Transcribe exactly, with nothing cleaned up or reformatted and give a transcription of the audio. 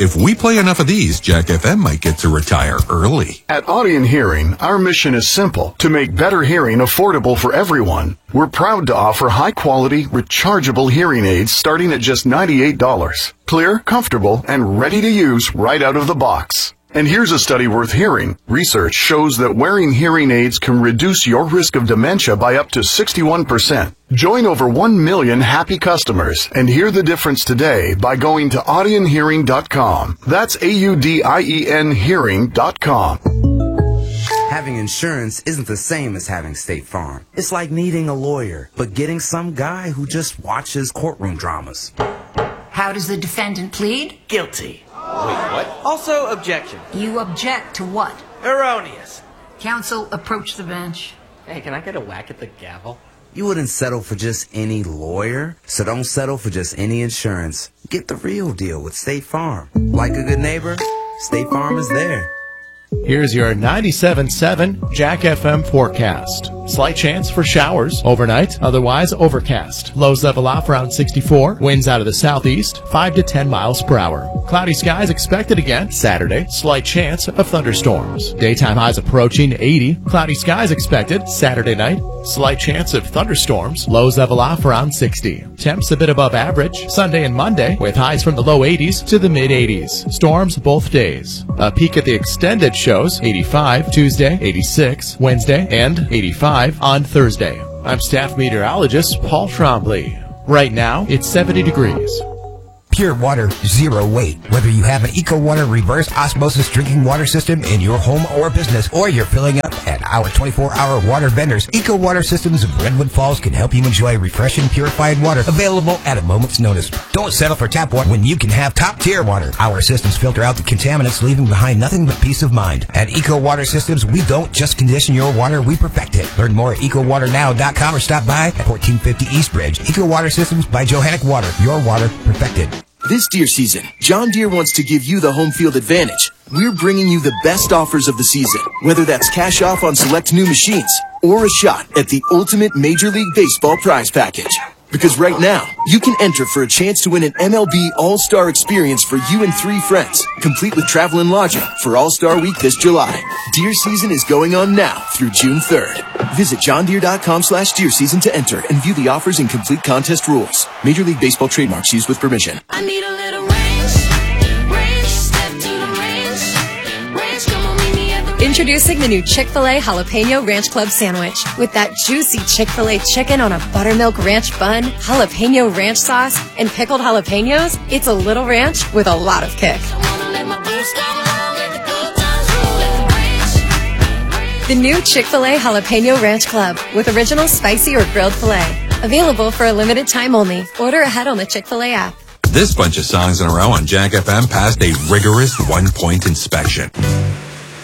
If we play enough of these, Jack F M might get to retire early. At Audion Hearing, our mission is simple: to make better hearing affordable for everyone. We're proud to offer high-quality, rechargeable hearing aids starting at just ninety-eight dollars. Clear, comfortable, and ready to use right out of the box. And here's a study worth hearing. Research shows that wearing hearing aids can reduce your risk of dementia by up to sixty-one percent. Join over one million happy customers and hear the difference today by going to audion hearing dot com. That's A U D I E N hearing dot com. Having insurance isn't the same as having State Farm. It's like needing a lawyer, but getting some guy who just watches courtroom dramas. How does the defendant plead? Guilty. Wait, what? Also, objection. You object to what? Erroneous. Counsel, approach the bench. Hey, can I get a whack at the gavel? You wouldn't settle for just any lawyer, so don't settle for just any insurance. Get the real deal with State Farm. Like a good neighbor, State Farm is there. Here's your ninety-seven point seven Jack F M forecast. Slight chance for showers overnight, otherwise overcast. Lows level off around sixty-four. Winds out of the southeast, five to ten miles per hour. Cloudy skies expected again Saturday. Slight chance of thunderstorms. Daytime highs approaching eighty. Cloudy skies expected Saturday night. Slight chance of thunderstorms. Lows level off around sixty. Temps a bit above average Sunday and Monday, with highs from the low eighties to the mid eighties. Storms both days. A peek at the extended shows eighty-five Tuesday, eighty-six Wednesday, and eighty-five on Thursday. I'm staff meteorologist Paul Trombley. Right now, it's seventy degrees. Pure water, zero weight. Whether you have an EcoWater reverse osmosis drinking water system in your home or business, or you're filling up at our twenty-four hour water vendors, EcoWater Systems of Redwood Falls can help you enjoy refreshing, purified water available at a moment's notice. Don't settle for tap water when you can have top-tier water. Our systems filter out the contaminants, leaving behind nothing but peace of mind. At EcoWater Systems, we don't just condition your water, we perfect it. Learn more at eco water now dot com or stop by at fourteen fifty East Bridge. EcoWater Systems by Johannic Water. Your water perfected. This deer season, John Deere wants to give you the home field advantage. We're bringing you the best offers of the season, whether that's cash off on select new machines or a shot at the ultimate Major League Baseball prize package. Because right now, you can enter for a chance to win an M L B All-Star experience for you and three friends, complete with travel and lodging for All-Star Week this July. Deer season is going on now through June third. Visit john deere dot com slash deer season to enter and view the offers and complete contest rules. Major League Baseball trademarks used with permission. I need a little range, range, step to the range, range, come on, meet me at the range. Introducing the new Chick-fil-A Jalapeno Ranch Club Sandwich. With that juicy Chick-fil-A chicken on a buttermilk ranch bun, jalapeno ranch sauce, and pickled jalapenos, it's a little ranch with a lot of kick. The new Chick-fil-A Jalapeno Ranch Club with original spicy or grilled filet. Available for a limited time only. Order ahead on the Chick-fil-A app. This bunch of songs in a row on Jack F M passed a rigorous one-point inspection.